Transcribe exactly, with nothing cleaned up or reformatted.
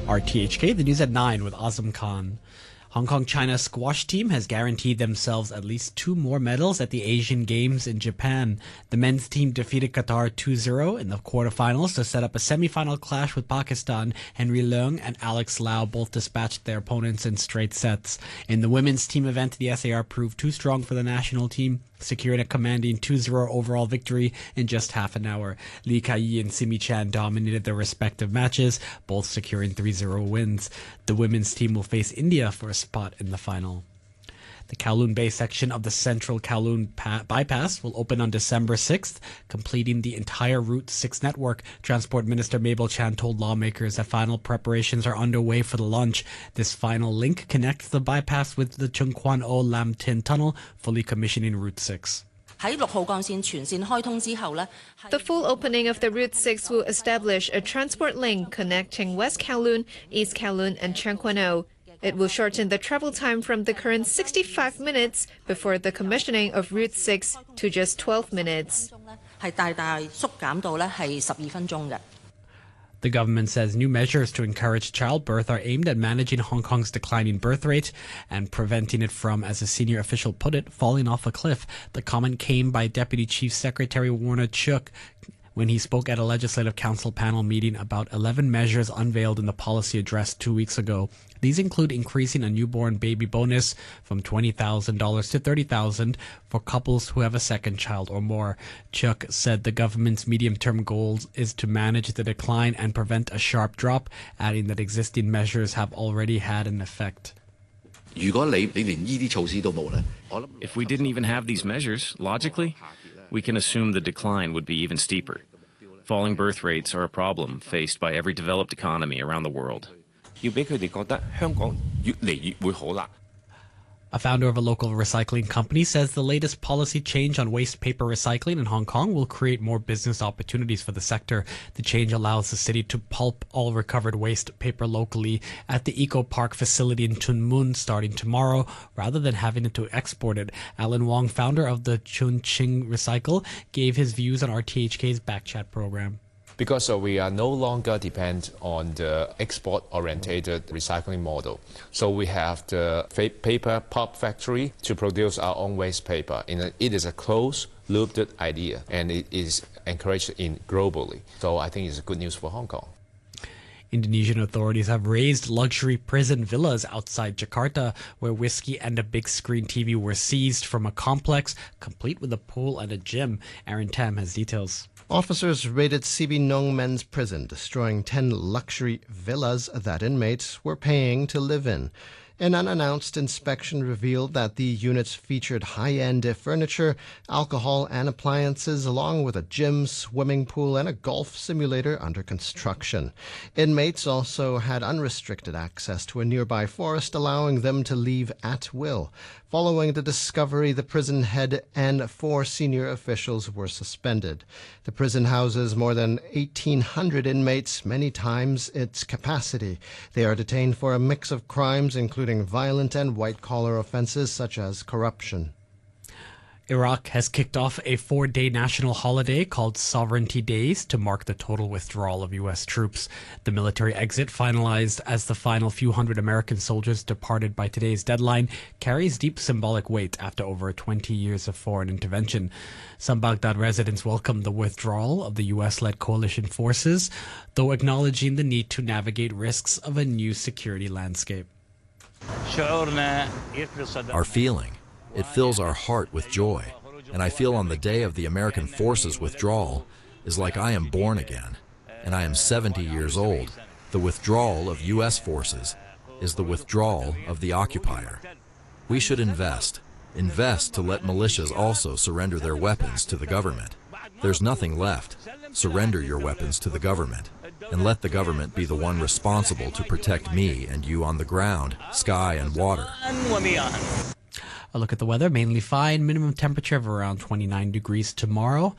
R T H K, the news at nine with Azam Khan. Hong Kong China squash team has guaranteed themselves at least two more medals at the Asian Games in Japan. The men's team defeated Qatar two zero in the quarterfinals to set up a semi-final clash with Pakistan. Henry Leung and Alex Lau both dispatched their opponents in straight sets. In the women's team event, the S A R proved too strong for the national team, securing a commanding two zero overall victory in just half an hour. Lee Kai-yi and Simi Chan dominated their respective matches, both securing three zero wins. The women's team will face India for a spot in the final. The Kowloon Bay section of the Central Kowloon pa- Bypass will open on December sixth, completing the entire Route six network. Transport Minister Mabel Chan told lawmakers that final preparations are underway for the launch. This final link connects the bypass with the Chung Kwan O Lam Tin Tunnel, fully commissioning Route six. The full opening of the Route six will establish a transport link connecting West Kowloon, East Kowloon and Chung Kwan O. It will shorten the travel time from the current sixty-five minutes before the commissioning of Route six to just twelve minutes. The government says new measures to encourage childbirth are aimed at managing Hong Kong's declining birth rate and preventing it from, as a senior official put it, falling off a cliff. The comment came by Deputy Chief Secretary Warner Chuk when he spoke at a Legislative Council panel meeting about eleven measures unveiled in the policy address two weeks ago. These include increasing a newborn baby bonus from twenty thousand dollars to thirty thousand dollars for couples who have a second child or more. Chuk said the government's medium-term goal is to manage the decline and prevent a sharp drop, adding that existing measures have already had an effect. If we didn't even have these measures, logically, we can assume the decline would be even steeper. Falling birth rates are a problem faced by every developed economy around the world. A founder of a local recycling company says the latest policy change on waste paper recycling in Hong Kong will create more business opportunities for the sector. The change allows the city to pulp all recovered waste paper locally at the Eco Park facility in Tuen Mun starting tomorrow, rather than having to export it. Alan Wong, founder of the Chun Ching Recycle, gave his views on R T H K's Backchat program. Because uh, we are no longer depend on the export-oriented recycling model. So we have the fa- paper pulp factory to produce our own waste paper. In a, it is a closed-looped idea, and it is encouraged in globally. So I think it's good news for Hong Kong. Indonesian authorities have raised luxury prison villas outside Jakarta, where whiskey and a big screen T V were seized from a complex, complete with a pool and a gym. Aaron Tam has details. Officers raided Cibinong Men's Prison, destroying ten luxury villas that inmates were paying to live in. An unannounced inspection revealed that the units featured high-end furniture, alcohol and appliances, along with a gym, swimming pool and a golf simulator under construction. Inmates also had unrestricted access to a nearby forest, allowing them to leave at will. Following the discovery, the prison head and four senior officials were suspended. The prison houses more than eighteen hundred inmates, many times its capacity. They are detained for a mix of crimes, including violent and white-collar offenses such as corruption. Iraq has kicked off a four-day national holiday called Sovereignty Days to mark the total withdrawal of U S troops. The military exit, finalized as the final few hundred American soldiers departed by today's deadline, carries deep symbolic weight after over twenty years of foreign intervention. Some Baghdad residents welcomed the withdrawal of the U S-led coalition forces, though acknowledging the need to navigate risks of a new security landscape. Our feeling. It fills our heart with joy, and I feel on the day of the American forces withdrawal is like I am born again, and I am seventy years old. The withdrawal of U S forces is the withdrawal of the occupier. We should invest, invest to let militias also surrender their weapons to the government. There's nothing left. Surrender your weapons to the government, and let the government be the one responsible to protect me and you on the ground, sky, and water. A look at the weather, mainly fine, minimum temperature of around twenty-nine degrees tomorrow.